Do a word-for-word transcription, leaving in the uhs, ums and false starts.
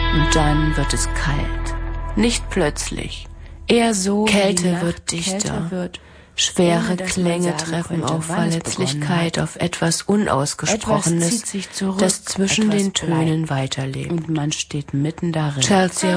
Und dann wird es kalt. Nicht plötzlich. Eher so, Kälte wird dichter. Wird, schwere Klänge treffen auf Verletzlichkeit, auf etwas Unausgesprochenes, etwas zurück, das zwischen den Tönen bleibt. Weiterlebt. Und man steht mitten darin. Chelsea